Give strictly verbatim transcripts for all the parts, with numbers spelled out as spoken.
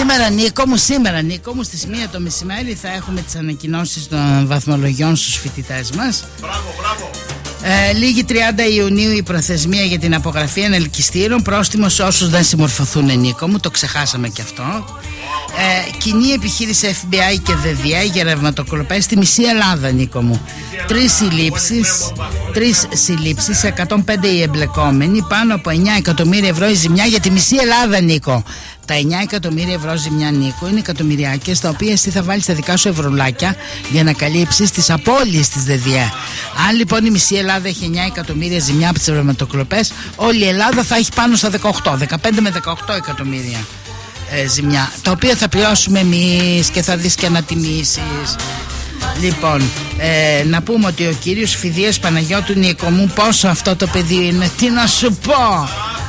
Σήμερα Νίκο μου, σήμερα Νίκο μου στις μία το μεσημέρι θα έχουμε τις ανακοινώσεις των βαθμολογιών στους φοιτητές μας. Μπράβο, μπράβο. Ε, λίγη τριάντα Ιουνίου η προθεσμία για την απογραφή ενελκυστήρων. Πρόστιμο σε όσους δεν συμμορφωθούν, Νίκο μου, το ξεχάσαμε και αυτό. Ε, κοινή επιχείρηση εφ μπι άι και ΔΕΔΙΑ για ρευματοκλοπές στη μισή Ελλάδα, Νίκο μου. Τρεις συλλήψεις, τρεις συλλήψεις, εκατόν πέντε οι εμπλεκόμενοι, πάνω από εννιά εκατομμύρια ευρώ η ζημιά για τη μισή Ελλάδα, Νίκο. Τα εννιά εκατομμύρια ευρώ ζημιά, Νίκο, είναι εκατομμυριάκια στα οποία εσύ θα βάλεις τα δικά σου ευρωλάκια για να καλύψεις τις απώλειες της ΔΕΔΙΑ. Αν λοιπόν η μισή Ελλάδα έχει εννιά εκατομμύρια ζημιά από τις ρευματοκλοπές, όλη η Ελλάδα θα έχει πάνω στα δεκαοκτώ, δεκαπέντε με δεκαοκτώ εκατομμύρια ε, ζημιά, τα οποία θα πληρώσουμε εμείς και θα δεις και ανατιμήσεις. Λοιπόν, ε, να πούμε ότι ο κύριος Φιδίας Παναγιώτου, Νίκο μου, πόσο αυτό το παιδί είναι, τι να σου πω.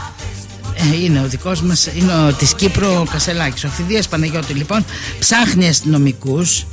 Ε, είναι ο δικός μας, είναι ο της Κύπρου ο Κασελάκης. Ο Φιδίας Παναγιώτου λοιπόν ψάχνει αστυνομικούς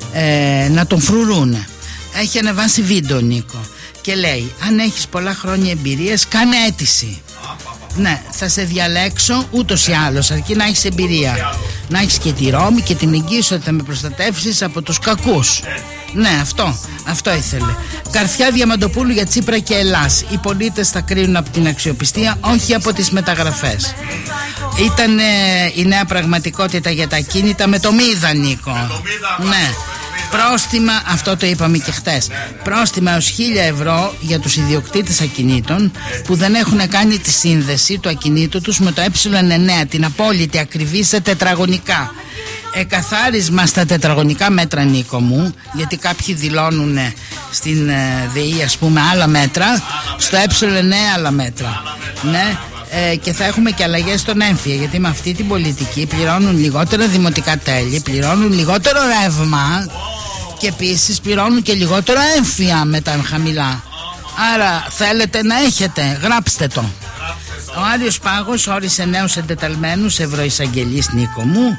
ε, να τον φρουρούνε. Έχει ανεβάσει βίντεο, Νίκο, και λέει: αν έχεις πολλά χρόνια εμπειρίας, κάνε αίτηση. Ναι, θα σε διαλέξω ούτως ή άλλως, αρκεί να έχεις εμπειρία. Να έχεις και τη Ρώμη και την εγγύηση ότι θα με προστατεύσεις από τους κακούς. Ναι, αυτό, αυτό ήθελε. Καρφιά Διαμαντοπούλου για Τσίπρα και Ελλάς. Οι πολίτες θα κρίνουν από την αξιοπιστία, όχι από τις μεταγραφές. Ήταν ε, η νέα πραγματικότητα για τα ακίνητα με το Μίδα, Νίκο. Ναι. Πρόστιμα, αυτό το είπαμε και χτες. Πρόστιμα ως χίλια ευρώ για τους ιδιοκτήτες ακινήτων που δεν έχουν κάνει τη σύνδεση του ακινήτου τους με το ε εννέα, την απόλυτη ακριβή σε τετραγωνικά. Εκαθάρισμα στα τετραγωνικά μέτρα, Νίκο μου, γιατί κάποιοι δηλώνουν στην ΔΕΗ ας πούμε άλλα μέτρα, στο ε εννέα άλλα μέτρα. Ναι. Ε, και θα έχουμε και αλλαγές στον έμφυα, γιατί με αυτή την πολιτική πληρώνουν λιγότερα δημοτικά τέλη, πληρώνουν λιγότερο ρεύμα και επίσης πληρώνουν και λιγότερο έμφυα με τα χαμηλά. Άρα θέλετε να έχετε, γράψτε το. Ο Άριος Πάγος όρισε νέους εντεταλμένους ευρωεισαγγελείς, Νίκο μου,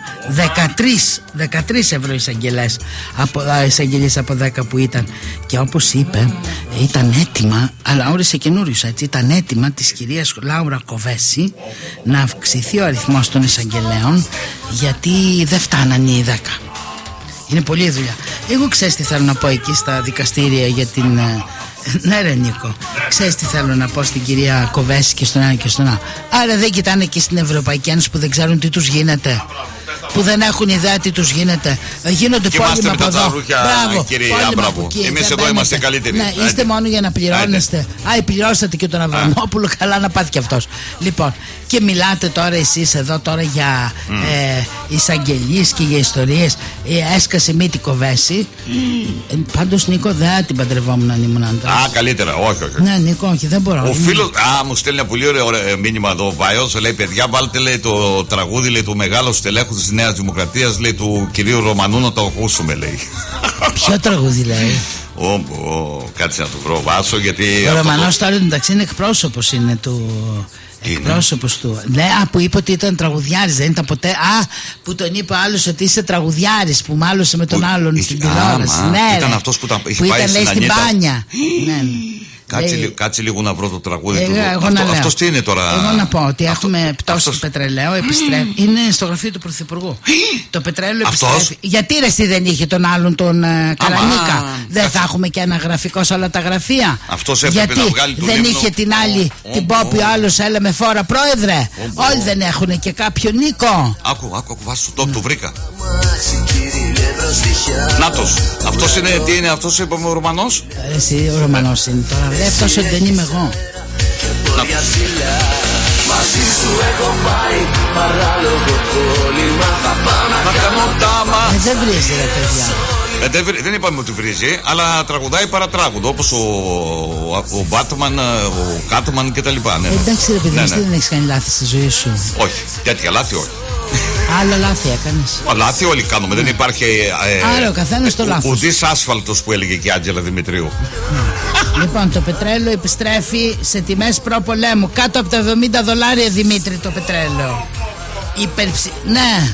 δεκατρείς ευρωεισαγγελείς από, εισαγγελείς από δέκα που ήταν. Και όπως είπε, ήταν έτοιμα, αλλά όρισε καινούριους, έτσι, ήταν έτοιμα της κυρίας Λάουρα Κοβέση να αυξηθεί ο αριθμός των εισαγγελέων, γιατί δεν φτάνανε οι δέκα. Είναι πολλή δουλειά. Εγώ ξέρεις τι θέλω να πω εκεί στα δικαστήρια για την... Ναι ρε Νίκο, ξέρεις τι θέλω να πω στην κυρία Κοβέση και στον ένα και στον άλλο. Άρα δεν κοιτάνε και στην Ευρωπαϊκή Ένωση που δεν ξέρουν τι τους γίνεται, που δεν έχουν ιδέα τι τους γίνεται. Γίνονται πόλεμοι από εδώ. Μπράβο, μπράβο. Εμείς εδώ είμαστε καλύτεροι. Ναι, είστε μόνο για να πληρώνεστε. Α, πληρώσατε και τον Αβραμόπουλο, καλά να πάθει κι αυτός. Λοιπόν, και μιλάτε τώρα εσείς εδώ τώρα για mm. ε, εισαγγελίες και για ιστορίες. Ε, έσκασε μύτη Κοβέση. Mm. Ε, πάντως Νίκο δεν την παντρευόμουν αν ήμουν άντρας. Α, καλύτερα, όχι, όχι. Ναι, Νίκο, όχι, δεν μπορώ. Ο φίλος, α, μου στέλνει ένα πολύ ωραίο μήνυμα εδώ ο Βάιος. Λέει: παιδιά, βάλτε, λέει, το τραγούδι, λέει, του μεγάλου στελέχου της Νέας Δημοκρατίας, λέει, του κυρίου Ρωμανού, να το ακούσουμε, λέει. Ποιο τραγούδι λέει? Ω, ω, κάτσε να του βρω, Βάσο, γιατί. Ο Ρωμανός τώρα εντάξει είναι εκπρόσωπος, είναι του. Εκπρόσωπος του. Ναι, α, που είπε ότι ήταν τραγουδιάρης, δεν ήταν ποτέ. Α, που τον είπε ο άλλος ότι είσαι τραγουδιάρης, που μάλωσε με τον που, άλλον είχε, στην τηλεόραση. Ναι, ήταν αυτός που ήταν, είχε που πάει ήταν, λέει, στην μπάνια. Ναι, ναι. Κάτσε, λέει, κάτσε λίγο να βρω το τραγούδι ε, του. Αυτό, αυτός τι είναι τώρα? Εγώ να πω ότι αυτό, έχουμε πτώση αυτός... του πετρελαίου, επιστρέφει. Είναι στο γραφείο του Πρωθυπουργού. Το πετρέλαιο επιστρέφει. Γιατί ρε εσύ δεν είχε τον άλλον τον uh, Καρανίκα? Δεν αυτό... θα έχουμε και ένα γραφικό σε όλα τα γραφεία? Αυτός έπρεπε να βγάλει δεν λίμνο... είχε την άλλη oh, την Πόπη, oh, ο άλλος έλα με φόρα πρόεδρε. Oh, oh. Όλοι δεν έχουν και κάποιο Νίκο. Άκου, άκου, άκου, βάσου το, το βρήκα. Νάτος, αυτός είναι, τι είναι αυτός, είπαμε ο Ρωμανός? Εσύ ο Ρωμανός είναι τώρα, λέει αυτός ότι δεν είμαι εγώ. Μαζί σου έχω πάει παράλογο κόλλημα, θα πάω να κάνω τάμα. Δεν βρίζει ρε παιδιά. Ε, δεν, δεν είπαμε ότι βρίζει, αλλά τραγουδάει παρατράγουδο, όπως ο, ο Μπάτμαν, ο Κάτμαν κτλ. Ναι. Εντάξει ρε παιδιά, ναι, ναι. δεν έχεις κάνει λάθη στη ζωή σου? Όχι, τέτοια λάθη όχι. Άλλα λάθη έκανες? Λάθη όλοι κάνουμε, δεν υπάρχει. Ε, Άρα ο καθένας το λάθος. Ουδής άσφαλτος που έλεγε και η Άντζελα Δημητρίου. Λοιπόν, το πετρέλαιο επιστρέφει σε τιμές προπολέμου. Κάτω από τα εβδομήντα δολάρια, Δημήτρη, το πετρέλαιο. Υπερψη... Ναι.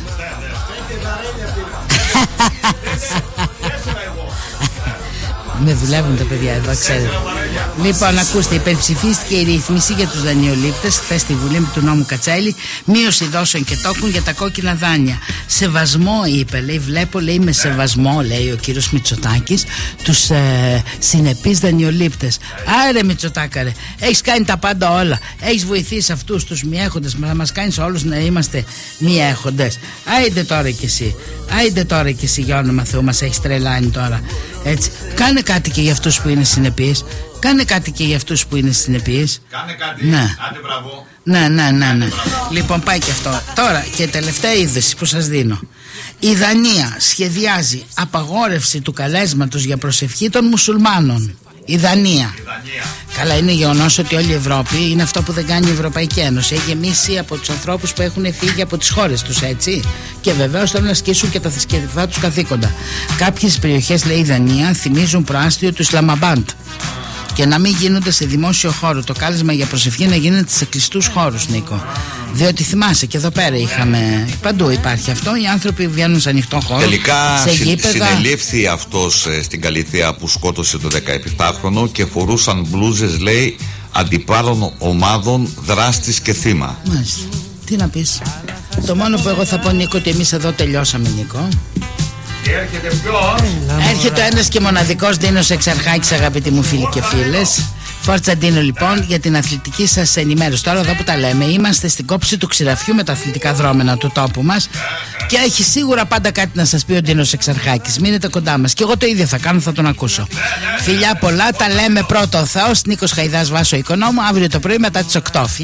Με δουλεύουν τα παιδιά εδώ, ξέρετε. Λοιπόν, ακούστε, υπερψηφίστηκε η ρύθμιση για τους δανειολήπτες χθες στη Βουλή του νόμου Κατσέλη. Μείωση δόσεων και τόκων για τα κόκκινα δάνεια. Σεβασμό, είπε, λέει, βλέπω, λέει, με σεβασμό, λέει ο κύριος Μητσοτάκης, τους ε, συνεπείς δανειολήπτες. Άρε Μητσοτάκαρε, έχεις κάνει τα πάντα όλα. Έχεις βοηθήσει αυτούς τους μη έχοντες, μα μας κάνεις όλους να είμαστε μη έχοντες. Άιντε τώρα κι εσύ. Άιντε τώρα κι εσύ, για όνομα Θεού, μας έχεις τρελάνει τώρα. Έτσι. Κάνε κάτι και για αυτούς που είναι συνεπείς. Κάνε κάτι και για αυτούς που είναι συνεπείς. Κάνε κάτι. Ναι. Άντε, μπράβο. Ναι, ναι, ναι, ναι. Λοιπόν, πάει και αυτό. Τώρα, και τελευταία είδηση που σας δίνω. Η Δανία σχεδιάζει απαγόρευση του καλέσματος για προσευχή των μουσουλμάνων. Η Δανία. Η Δανία. Καλά, είναι γεγονός ότι όλη η Ευρώπη είναι αυτό που δεν κάνει η Ευρωπαϊκή Ένωση. Έχει γεμίσει από τους ανθρώπους που έχουν φύγει από τις χώρες τους, έτσι. Και βεβαίως θέλουν να ασκήσουν και τα θρησκευτικά τους καθήκοντα. Κάποιες περιοχές, λέει η Δανία, θυμίζουν προάστιο του Ισλαμαμπάντ. Και να μην γίνονται σε δημόσιο χώρο. Το κάλεσμα για προσευχή να γίνεται σε κλειστούς χώρους, Νίκο. Διότι θυμάσαι, και εδώ πέρα είχαμε. Παντού υπάρχει αυτό. Οι άνθρωποι βγαίνουν σε ανοιχτό χώρο. Τελικά σε συ, γήπεδα. συνελήφθη αυτός ε, στην Καλυθία που σκότωσε το δεκαεπτάχρονο και φορούσαν μπλούζες, λέει, αντιπάλων ομάδων, δράστης και θύμα. Μάλιστα. Τι να πεις. Το μόνο που εγώ θα πω, Νίκο, ότι εμείς εδώ τελειώσαμε, Νίκο. Και έρχεται ποιος? Έρχεται ο ένας και μοναδικός Ντίνος Εξαρχάκης, αγαπητοί μου φίλοι και φίλες. Φόρτσα Ντίνο, λοιπόν, για την αθλητική σας ενημέρωση. Τώρα εδώ που τα λέμε, είμαστε στην κόψη του ξηραφιού με τα αθλητικά δρόμενα του τόπου μας. Και έχει σίγουρα πάντα κάτι να σας πει ο Ντίνος Εξαρχάκης. Μείνετε κοντά μας. Και εγώ το ίδιο θα κάνω, θα τον ακούσω. Φιλιά πολλά, τα λέμε πρώτο ο Θεός. Νίκος Χαϊδάς, Βάσο Οικονόμου, αύριο το πρωί μετά τις οκτώ.